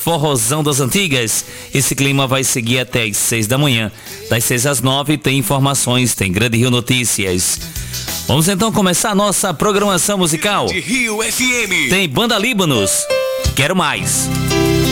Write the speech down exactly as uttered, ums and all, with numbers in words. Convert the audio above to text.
forrozão das antigas. Esse clima vai seguir até as seis da manhã. Das seis às nove tem informações, tem Grande Rio Notícias. Vamos então começar a nossa programação musical. Grande Rio F M. Tem Banda Líbanos, Quero Mais.